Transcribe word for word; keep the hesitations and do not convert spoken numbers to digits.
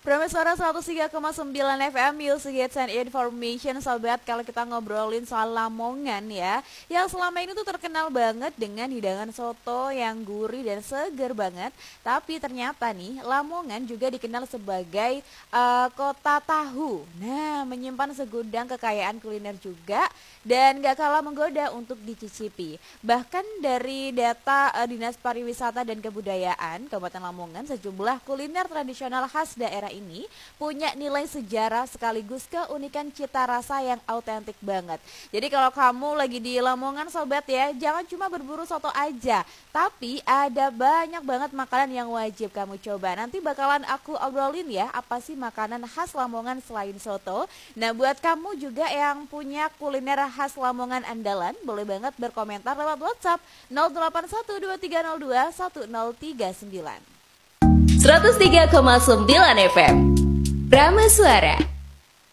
Prameswara seratus tiga koma sembilan F M, Music Hits and Information. Sobat, kalau kita ngobrolin soal Lamongan ya, yang selama ini tuh terkenal banget dengan hidangan soto yang gurih dan seger banget. Tapi ternyata nih, Lamongan juga dikenal sebagai uh, kota tahu. Nah, menyimpan segudang kekayaan kuliner juga dan gak kalah menggoda untuk dicicipi. Bahkan dari data uh, Dinas Pariwisata dan Kebudayaan Kabupaten Lamongan, sejumlah kuliner tradisional khas daerah ini punya nilai sejarah sekaligus keunikan cita rasa yang autentik banget. Jadi kalau kamu lagi di Lamongan sobat ya, jangan cuma berburu soto aja, tapi ada banyak banget makanan yang wajib kamu coba. Nanti bakalan aku obrolin ya, apa sih makanan khas Lamongan selain soto. Nah, buat kamu juga yang punya kuliner khas Lamongan andalan, boleh banget berkomentar lewat WhatsApp nol delapan satu dua tiga nol dua satu nol tiga sembilan. seratus tiga koma sembilan F M Prameswara.